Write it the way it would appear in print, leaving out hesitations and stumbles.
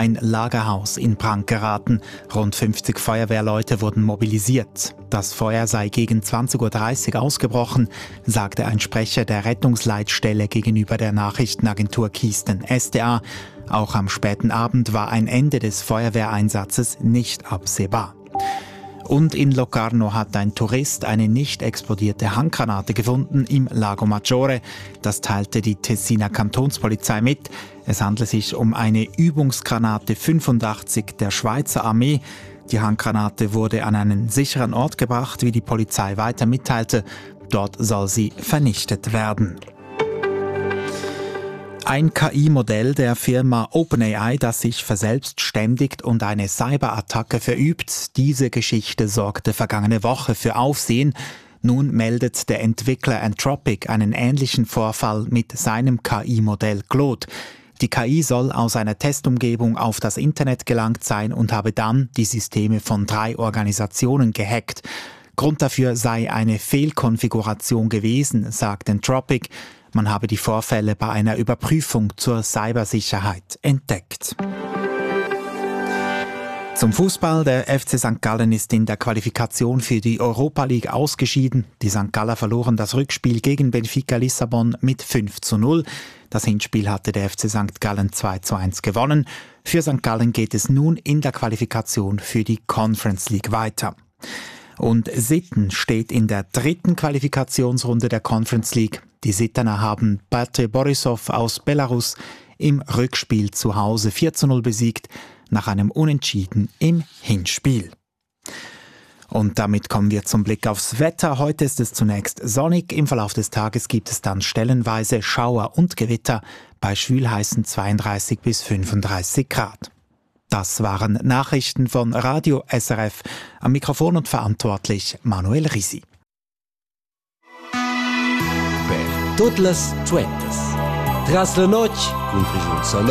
ein Lagerhaus in Brand geraten. Rund 50 Feuerwehrleute wurden mobilisiert. Das Feuer sei gegen 20.30 Uhr ausgebrochen, sagte ein Sprecher der Rettungsleitstelle gegenüber der Nachrichtenagentur Keystone SDA. Auch am späten Abend war ein Ende des Feuerwehreinsatzes nicht absehbar. Und in Locarno hat ein Tourist eine nicht explodierte Handgranate gefunden im Lago Maggiore. Das teilte die Tessiner Kantonspolizei mit. Es handelt sich um eine Übungsgranate 85 der Schweizer Armee. Die Handgranate wurde an einen sicheren Ort gebracht, wie die Polizei weiter mitteilte. Dort soll sie vernichtet werden. Ein KI-Modell der Firma OpenAI, das sich verselbstständigt und eine Cyberattacke verübt. Diese Geschichte sorgte vergangene Woche für Aufsehen. Nun meldet der Entwickler Anthropic einen ähnlichen Vorfall mit seinem KI-Modell Claude. Die KI soll aus einer Testumgebung auf das Internet gelangt sein und habe dann die Systeme von 3 Organisationen gehackt. Grund dafür sei eine Fehlkonfiguration gewesen, sagt Anthropic. Man habe die Vorfälle bei einer Überprüfung zur Cybersicherheit entdeckt. Zum Fußball. Der FC St. Gallen ist in der Qualifikation für die Europa League ausgeschieden. Die St. Galler verloren das Rückspiel gegen Benfica Lissabon mit 5:0. Das Hinspiel hatte der FC St. Gallen 2:1 gewonnen. Für St. Gallen geht es nun in der Qualifikation für die Conference League weiter. Und Sitten steht in der 3. Qualifikationsrunde der Conference League. Die Sittener haben Bate Borisov aus Belarus im Rückspiel zu Hause 4:0 besiegt, nach einem Unentschieden im Hinspiel. Und damit kommen wir zum Blick aufs Wetter. Heute ist es zunächst sonnig. Im Verlauf des Tages gibt es dann stellenweise Schauer und Gewitter bei schwülheißen 32 bis 35 Grad. Das waren Nachrichten von Radio SRF. Am Mikrofon und verantwortlich Manuel Risi. Per todas as tuetas. Tras la noite, com conjunto sonoro.